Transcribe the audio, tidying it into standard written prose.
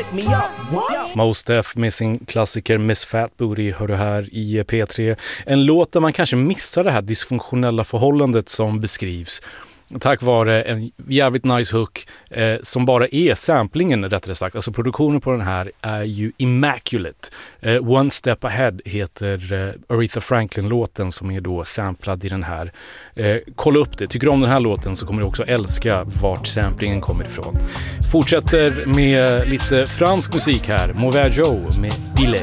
Mos Def med sin klassiker Miss Fat Booty hör du här i P3. En låt där man kanske missar det här dysfunktionella förhållandet som beskrivs. Tack vare en jävligt nice hook som bara är samplingen rättare sagt. Alltså produktionen på den här är ju immaculate. One Step Ahead heter Aretha Franklin-låten som är då samplad i den här. Kolla upp det. Tycker du om den här låten så kommer du också älska vart samplingen kommer ifrån. Fortsätter med lite fransk musik här. Mauvais Joe med Bille.